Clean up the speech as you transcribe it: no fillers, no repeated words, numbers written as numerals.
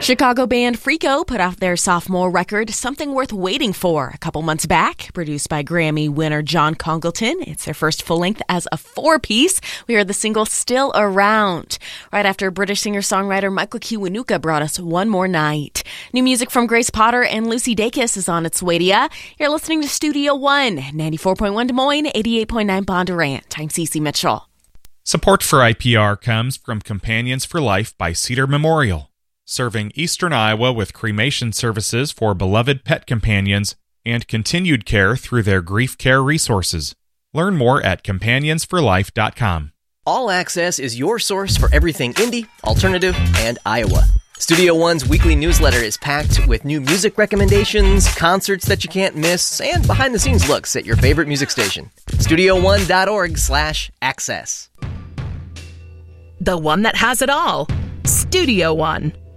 Chicago band Freako put out their sophomore record, Something Worth Waiting For, a couple months back. Produced by Grammy winner John Congleton. It's their first full length as a four-piece. We heard the single Still Around. Right after British singer-songwriter Michael Kiwanuka brought us One More Night. New music from Grace Potter and Lucy Dacus is on its way to ya. You're listening to Studio One, 94.1 Des Moines, 88.9 Bondurant. I'm Cece Mitchell. Support for IPR comes from Companions for Life by Cedar Memorial, serving eastern Iowa with cremation services for beloved pet companions and continued care through their grief care resources. Learn more at companionsforlife.com. All Access is your source for everything indie, alternative, and Iowa. Studio One's weekly newsletter is packed with new music recommendations, concerts that you can't miss, and behind-the-scenes looks at your favorite music station. StudioOne.org/access. The one that has it all. Studio One.